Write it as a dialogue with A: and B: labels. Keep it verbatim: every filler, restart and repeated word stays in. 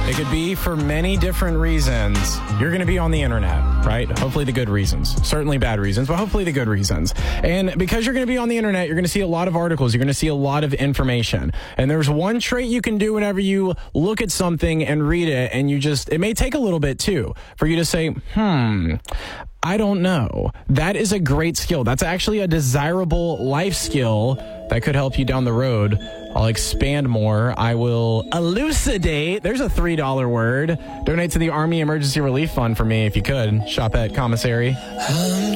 A: It could be for many different reasons. You're going to be on the internet, right? Hopefully the good reasons. Certainly bad reasons, but hopefully the good reasons. And because you're going to be on the internet, you're going to see a lot of articles. You're going to see a lot of information. And there's one trait you can do whenever you look at something and read it, and you just, it may take a little bit too, for you to say, hmm, I don't know. That is a great skill. That's actually a desirable life skill that could help you down the road. I'll expand more. I will elucidate. There's a three dollar word. Donate to the Army Emergency Relief Fund for me if you could. Shop at Commissary.